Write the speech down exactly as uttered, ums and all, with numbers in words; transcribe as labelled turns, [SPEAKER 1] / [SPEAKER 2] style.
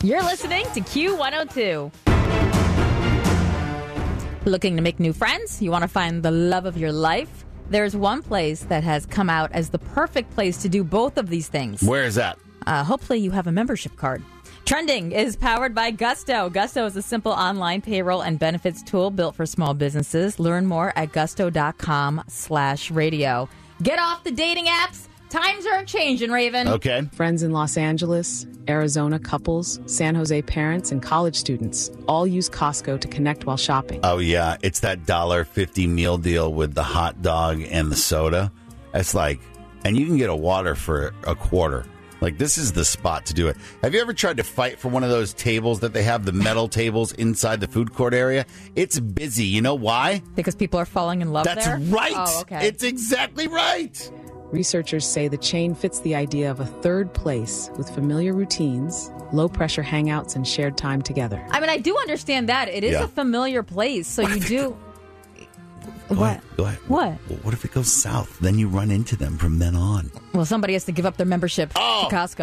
[SPEAKER 1] You're listening to Q one oh two. Looking to make new friends? You want to find the love of your life? There's one place that has come out as the perfect place to do both of these things.
[SPEAKER 2] Where is that?
[SPEAKER 1] Uh, hopefully you have a membership card. Trending is powered by Gusto. Gusto is a simple online payroll and benefits tool built for small businesses. Learn more at gusto.com slash radio. Get off the dating apps. Times are changing, Raven.
[SPEAKER 2] Okay.
[SPEAKER 3] Friends in Los Angeles, Arizona couples, San Jose parents, and college students all use Costco to connect while shopping.
[SPEAKER 2] Oh, yeah. It's that one dollar fifty meal deal with the hot dog and the soda. It's like, and you can get a water for a quarter. Like, this is the spot to do it. Have you ever tried to fight for one of those tables that they have, the metal tables inside the food court area? It's busy. You know why?
[SPEAKER 1] Because people are falling in love
[SPEAKER 2] That's
[SPEAKER 1] there?
[SPEAKER 2] right.
[SPEAKER 1] Oh, okay.
[SPEAKER 2] It's exactly right.
[SPEAKER 3] Researchers say the chain fits the idea of a third place with familiar routines, low-pressure hangouts, and shared time together.
[SPEAKER 1] I mean, I do understand that. It is
[SPEAKER 2] Yeah.
[SPEAKER 1] a familiar place, so you do...
[SPEAKER 2] Go
[SPEAKER 1] What?
[SPEAKER 2] ahead, go ahead.
[SPEAKER 1] What?
[SPEAKER 2] Well, what if it goes south? Then you run into them from then on.
[SPEAKER 1] Well, somebody has to give up their membership
[SPEAKER 2] Oh.
[SPEAKER 1] to Costco.